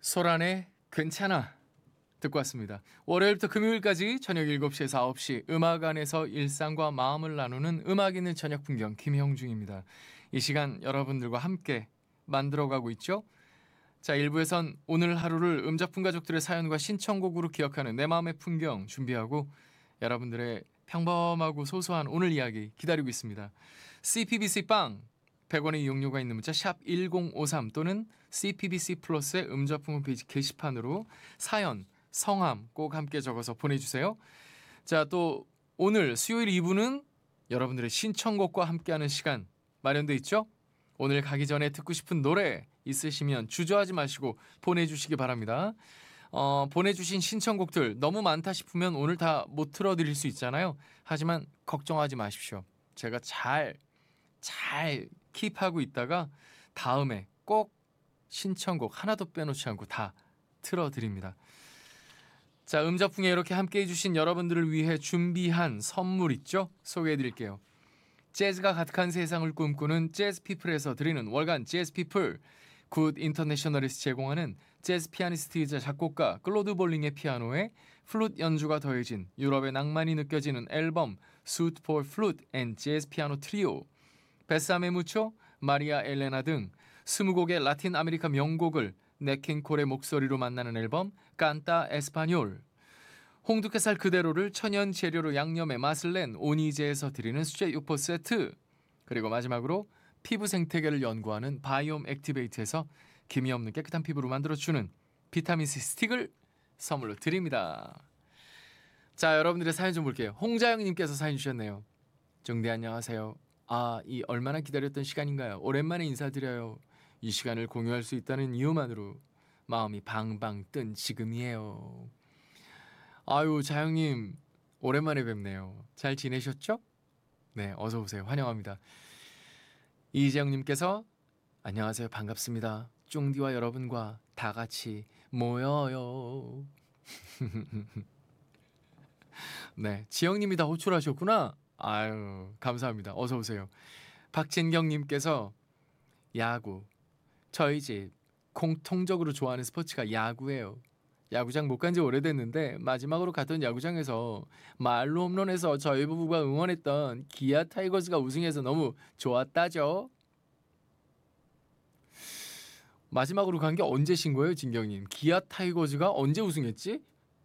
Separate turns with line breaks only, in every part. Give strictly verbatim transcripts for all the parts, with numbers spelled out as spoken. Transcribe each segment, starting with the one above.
소란의 괜찮아 듣고 왔습니다. 월요일부터 금요일까지 저녁 일곱 시에서 아홉 시 음악 안에서 일상과 마음을 나누는 음악 있는 저녁 풍경 김형중입니다. 이 시간 여러분들과 함께 만들어가고 있죠. 자, 일 부에선 오늘 하루를 음작품 가족들의 사연과 신청곡으로 기억하는 내 마음의 풍경 준비하고 여러분들의 평범하고 소소한 오늘 이야기 기다리고 있습니다. 씨피비씨 빵 백 원의 이용료가 있는 문자 샵 일공오삼 또는 씨피비씨 플러스의 음작품 홈페이지 게시판으로 사연, 성함 꼭 함께 적어서 보내주세요. 자, 또 오늘 수요일 이 부는 여러분들의 신청곡과 함께하는 시간 마련돼 있죠? 오늘 가기 전에 듣고 싶은 노래 있으시면 주저하지 마시고 보내주시기 바랍니다. 어, 보내주신 신청곡들 너무 많다 싶으면 오늘 다 못 틀어드릴 수 있잖아요. 하지만 걱정하지 마십시오. 제가 잘, 잘 킵하고 있다가 다음에 꼭 신청곡 하나도 빼놓지 않고 다 틀어드립니다. 자, 음작품에 이렇게 함께 해주신 여러분들을 위해 준비한 선물 있죠? 소개해드릴게요. 재즈가 가득한 세상을 꿈꾸는 재즈피플에서 드리는 월간 재즈피플, 굿 인터내셔널에서 제공하는 재즈 피아니스트이자 작곡가 클로드 볼링의 피아노에 플룻 연주가 더해진 유럽의 낭만이 느껴지는 앨범 Suite for Flute and Jazz Piano Trio, 베사메 무초, 마리아 엘레나 등 스무 곡의 라틴 아메리카 명곡을 네킹콜의 목소리로 만나는 앨범 깐타 에스파뇰, 홍두깨살 그대로를 천연 재료로 양념해 맛을 낸 오니제에서 드리는 수제 육포 세트, 그리고 마지막으로 피부 생태계를 연구하는 바이옴 액티베이트에서 기미 없는 깨끗한 피부로 만들어주는 비타민C 스틱을 선물로 드립니다. 자, 여러분들의 사연 좀 볼게요. 홍자영님께서 사연 주셨네요. 정대 안녕하세요. 아, 이 얼마나 기다렸던 시간인가요? 오랜만에 인사드려요. 이 시간을 공유할 수 있다는 이유만으로 마음이 방방 뜬 지금이에요. 아유, 자영님 오랜만에 뵙네요. 잘 지내셨죠? 네, 어서 오세요. 환영합니다. 이재영님께서 안녕하세요. 반갑습니다. 쫑디와 여러분과 다 같이 모여요. 네, 지영님이 다 호출하셨구나. 아유, 감사합니다. 어서 오세요. 박진경님께서 야구, 저희 집 공통적으로 좋아하는 스포츠가 야구예요. 야구장 못 간 지 오래됐는데 마지막으로 갔던 야구장에서 말로 홈런해서 저희 부부가 응원했던 기아 타이거즈가 우승해서 너무 좋았다죠. 마지막으로 간 게 언제신 거예요, 진경님? 기아 타이거즈가 언제 우승했지?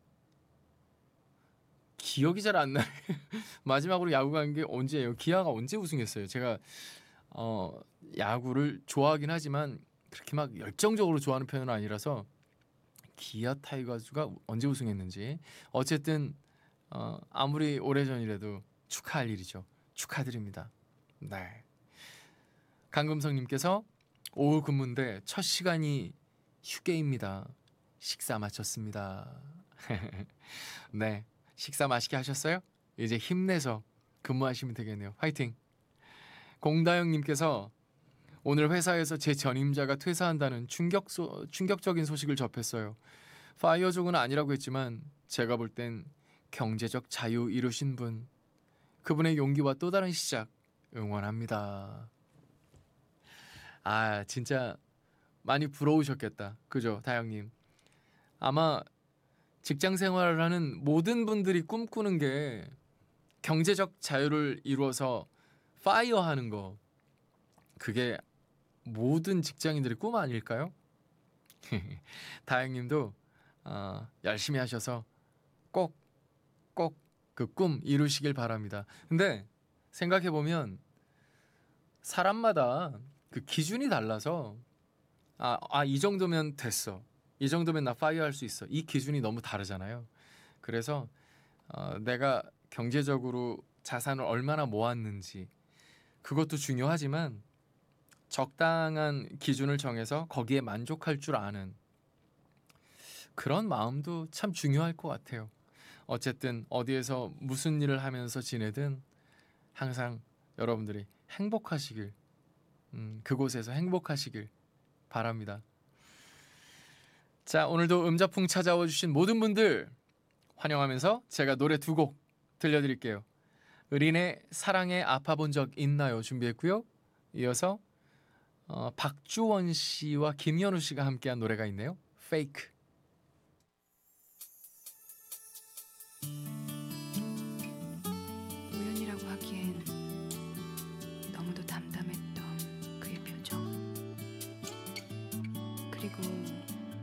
기억이 잘 안 나요. 마지막으로 야구 간 게 언제예요? 기아가 언제 우승했어요? 제가 어, 야구를 좋아하긴 하지만 그렇게 막 열정적으로 좋아하는 편은 아니라서 기아 타이거즈가 언제 우승했는지. 어쨌든 어, 아무리 오래전이라도 축하할 일이죠. 축하드립니다. 네. 강금성님께서 오후 근무인데 첫 시간이 휴게입니다. 식사 마쳤습니다. 네, 식사 맛있게 하셨어요? 이제 힘내서 근무하시면 되겠네요. 화이팅! 공다영님께서 오늘 회사에서 제 전임자가 퇴사한다는 충격 소, 충격적인 소식을 접했어요. 파이어족은 아니라고 했지만 제가 볼 땐 경제적 자유 이루신 분, 그분의 용기와 또 다른 시작 응원합니다. 아, 진짜 많이 부러우셨겠다. 그죠, 다영님? 아마 직장 생활을 하는 모든 분들이 꿈꾸는 게 경제적 자유를 이루어서 파이어하는 거, 그게 모든 직장인들의 꿈 아닐까요? 다영님도 어, 열심히 하셔서 꼭 꼭 그 꿈 이루시길 바랍니다. 근데 생각해보면 사람마다 그 기준이 달라서 아, 아, 이 정도면 됐어, 이 정도면 나 파이어 할 수 있어, 이 기준이 너무 다르잖아요. 그래서 어, 내가 경제적으로 자산을 얼마나 모았는지 그것도 중요하지만 적당한 기준을 정해서 거기에 만족할 줄 아는 그런 마음도 참 중요할 것 같아요. 어쨌든 어디에서 무슨 일을 하면서 지내든 항상 여러분들이 행복하시길, 음, 그곳에서 행복하시길 바랍니다. 자, 오늘도 음자풍 찾아와 주신 모든 분들 환영하면서 제가 노래 두 곡 들려드릴게요. 의린의 사랑에 아파본 적 있나요? 준비했고요. 이어서 어, 박주원 씨와 김연우 씨가 함께한 노래가 있네요. Fake.
우연이라고 하기엔 너무도 담담했던 그의 표정, 그리고